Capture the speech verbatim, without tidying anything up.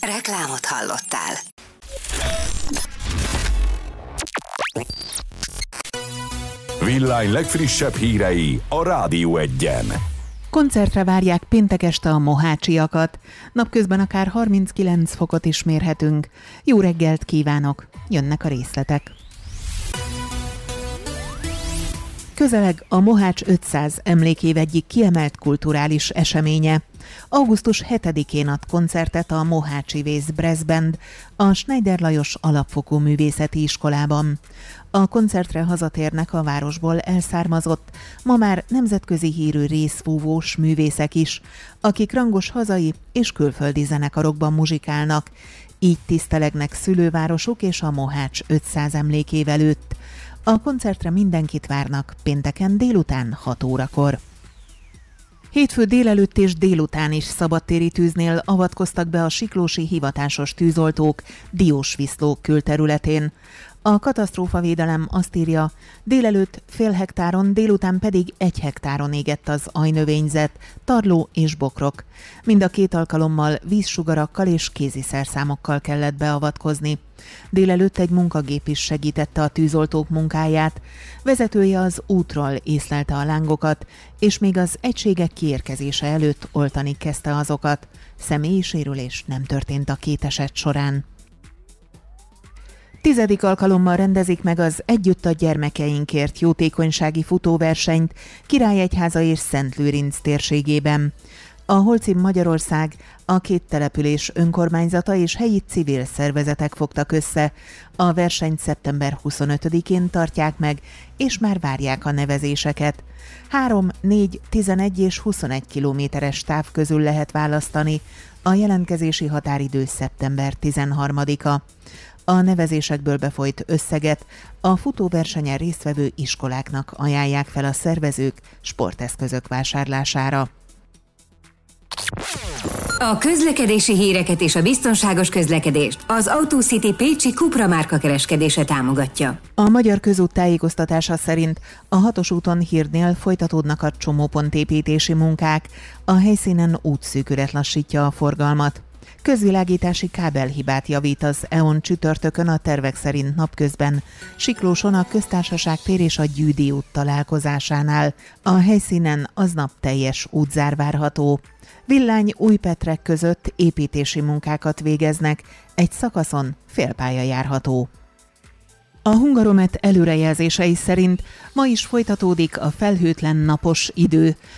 Reklámot hallottál. Villány legfrissebb hírei a Rádió Egyen. Koncertre várják péntek este a mohácsiakat. Napközben akár harminckilenc fokot is mérhetünk. Jó reggelt kívánok! Jönnek a részletek. Közeleg a Mohács ötszáz emlékév egyik kiemelt kulturális eseménye. augusztus hetedikén ad koncertet a Mohácsi Vész Brass Band a Schneider Lajos Alapfokú Művészeti Iskolában. A koncertre hazatérnek a városból elszármazott, ma már nemzetközi hírű részfúvós művészek is, akik rangos hazai és külföldi zenekarokban muzsikálnak. Így tisztelegnek szülővárosuk és a Mohács ötszáz emlékév előtt. A koncertre mindenkit várnak pénteken délután hat órakor. Hétfő délelőtt és délután is szabadtéri tűznél avatkoztak be a siklósi hivatásos tűzoltók Diósviszló külterületén. A katasztrófavédelem azt írja, délelőtt fél hektáron, délután pedig egy hektáron égett az ajnövényzet, tarló és bokrok. Mind a két alkalommal vízsugarakkal és kéziszerszámokkal kellett beavatkozni. Délelőtt egy munkagép is segítette a tűzoltók munkáját. Vezetője az útról észlelte a lángokat, és még az egységek kiérkezése előtt oltani kezdte azokat. Személyi sérülés nem történt a két eset során. Tizedik alkalommal rendezik meg az Együtt a gyermekeinkért jótékonysági futóversenyt Királyegyháza és Szentlőrinc térségében. A Holcim Magyarország, a két település önkormányzata és helyi civil szervezetek fogtak össze. A versenyt szeptember huszonötödikén tartják meg, és már várják a nevezéseket. három, négy, tizenegy és huszonegy kilométeres táv közül lehet választani. A jelentkezési határidő szeptember tizenharmadika. A nevezésekből befolyt összeget a futóversenyen résztvevő iskoláknak ajánlják fel a szervezők sporteszközök vásárlására. A közlekedési híreket és a biztonságos közlekedést az AutoCity Pécsi Cupra márka kereskedése támogatja. A Magyar Közút tájékoztatása szerint a hatos úton Hírdnél folytatódnak a csomópontépítési munkák, a helyszínen útszűkület lassítja a forgalmat. Közvilágítási kábelhibát javít az é o en csütörtökön a tervek szerint napközben, Siklóson a Köztársaság tér és a Gyűdi út találkozásánál. A helyszínen aznap teljes útzár várható. Villány Újpetrek között építési munkákat végeznek, egy szakaszon félpálya járható. A Hungaromet előrejelzései szerint ma is folytatódik a felhőtlen napos idő.